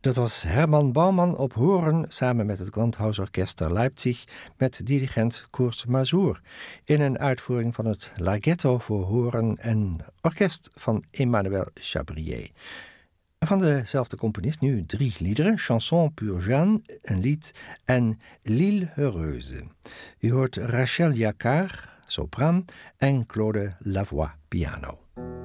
Dat was Herman Baumann op horen samen met het Gewandhausorkest Leipzig met dirigent Kurt Masur in een uitvoering van het Larghetto voor horen en orkest van Emmanuel Chabrier. Van dezelfde componist nu 3 liederen, Chanson pour Jeanne, een lied, en L'Île Heureuse. U hoort Rachel Jacquard, sopraan, en Claude Lavoie, piano.